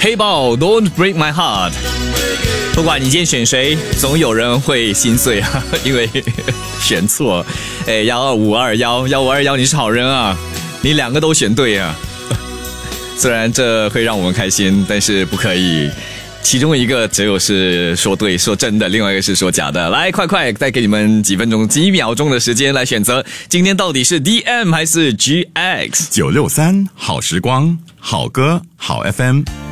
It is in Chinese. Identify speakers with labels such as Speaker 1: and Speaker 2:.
Speaker 1: 黑豹 Don't Break My Heart。 不管你今天选谁，总有人会心碎啊，因为选错。12521，12521，你是好人啊，你两个都选对啊。虽然这会让我们开心，但是不可以。其中一个只有是说对说真的，另外一个是说假的。来，快再给你们几秒钟的时间来选择，今天到底是 DM 还是 GX。
Speaker 2: 963好时光，好歌好 FM。